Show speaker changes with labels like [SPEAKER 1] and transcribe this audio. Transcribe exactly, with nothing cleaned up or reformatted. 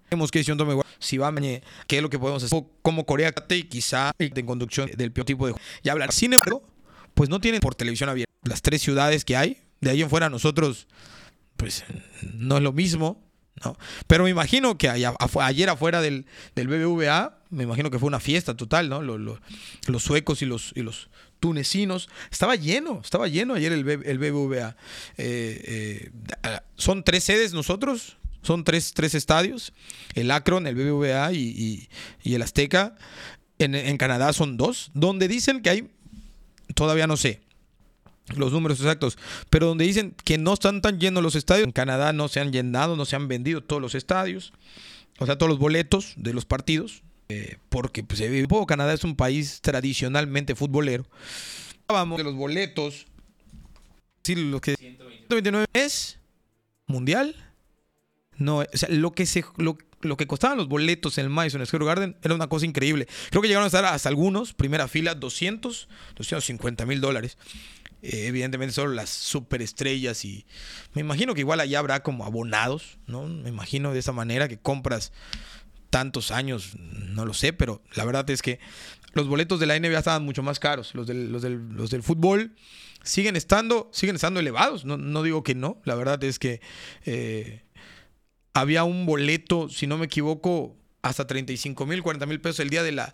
[SPEAKER 1] Vemos que decisión tome Guardiola, si va a mañana, qué es lo que podemos hacer, como Corea y quizá en conducción del peor tipo de juego. Y hablar. Sin embargo, pues no tienen por televisión abierta las tres ciudades que hay. De ahí en fuera nosotros, pues no es lo mismo, ¿no? Pero me imagino que allá, ayer afuera del, del B B V A, me imagino que fue una fiesta total, ¿no? Los, los, los suecos y los, y los tunecinos. Estaba lleno, estaba lleno ayer el, el B B V A. Eh, eh, son tres sedes nosotros. Son tres, tres estadios, el Akron, el B B V A y, y, y el Azteca. En, en Canadá son dos, donde dicen que hay, todavía no sé los números exactos, pero donde dicen que no están tan llenos los estadios. En Canadá no se han llenado, no se han vendido todos los estadios, o sea, todos los boletos de los partidos, eh, porque pues, Canadá es un país tradicionalmente futbolero. Vamos de los boletos, sí, lo que ciento veintinueve es mundial. No, o sea, lo que se lo, lo que costaban los boletos en el Madison Square Garden era una cosa increíble. Creo que llegaron a estar hasta algunos, primera fila, doscientos, doscientos cincuenta mil dólares. Eh, evidentemente solo las superestrellas y me imagino que igual allá habrá como abonados, ¿no? Me imagino de esa manera que compras tantos años, no lo sé, pero la verdad es que los boletos de la N B A estaban mucho más caros. Los del, los del, los del fútbol siguen estando, siguen estando elevados. No, no digo que no, la verdad es que eh, había un boleto, si no me equivoco, hasta treinta y cinco mil, cuarenta mil pesos el día de la,